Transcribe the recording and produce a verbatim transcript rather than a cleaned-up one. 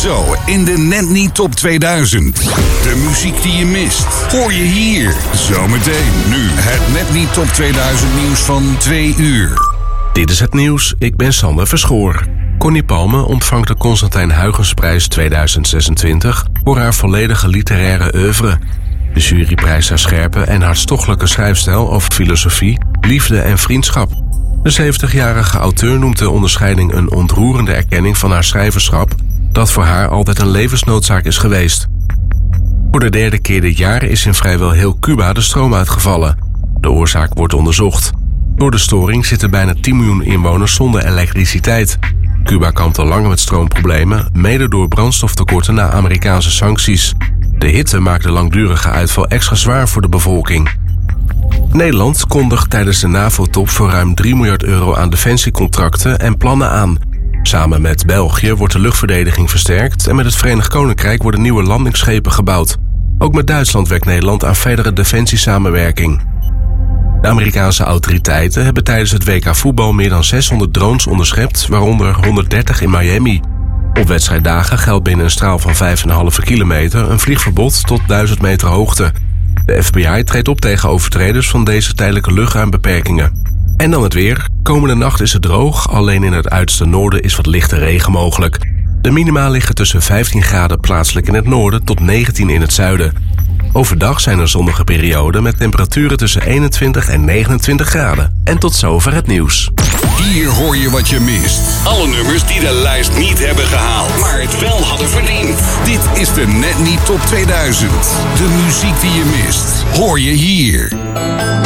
Zo in de Net Niet Top tweeduizend. De muziek die je mist, hoor je hier. Zometeen nu het Net Niet Top tweeduizend nieuws van twee uur. Dit is het nieuws, ik ben Sander Verschoor. Connie Palme ontvangt de Constantijn Huygensprijs tweeduizend zesentwintig voor haar volledige literaire oeuvre. De jury prijst haar scherpe en hartstochtelijke schrijfstijl over filosofie, liefde en vriendschap. De zeventigjarige auteur noemt de onderscheiding een ontroerende erkenning van haar schrijverschap, dat voor haar altijd een levensnoodzaak is geweest. Voor de derde keer dit jaar is in vrijwel heel Cuba de stroom uitgevallen. De oorzaak wordt onderzocht. Door de storing zitten bijna tien miljoen inwoners zonder elektriciteit. Cuba kampt al lang met stroomproblemen, mede door brandstoftekorten na Amerikaanse sancties. De hitte maakt de langdurige uitval extra zwaar voor de bevolking. Nederland kondigt tijdens de NAVO-top voor ruim drie miljard euro aan defensiecontracten en plannen aan. Samen met België wordt de luchtverdediging versterkt en met het Verenigd Koninkrijk worden nieuwe landingsschepen gebouwd. Ook met Duitsland werkt Nederland aan verdere defensiesamenwerking. De Amerikaanse autoriteiten hebben tijdens het W K voetbal meer dan zeshonderd drones onderschept, waaronder honderddertig in Miami. Op wedstrijddagen geldt binnen een straal van vijf komma vijf kilometer een vliegverbod tot duizend meter hoogte. De F B I treedt op tegen overtreders van deze tijdelijke luchtruimbeperkingen. En dan het weer. Komende nacht is het droog, alleen in het uiterste noorden is wat lichte regen mogelijk. De minima liggen tussen vijftien graden plaatselijk in het noorden tot negentien in het zuiden. Overdag zijn er zonnige perioden met temperaturen tussen eenentwintig en negenentwintig graden. En tot zover het nieuws. Hier hoor je wat je mist. Alle nummers die de lijst niet hebben gehaald, maar het wel hadden verdiend. Dit is de Net Niet Top tweeduizend. De muziek die je mist, hoor je hier.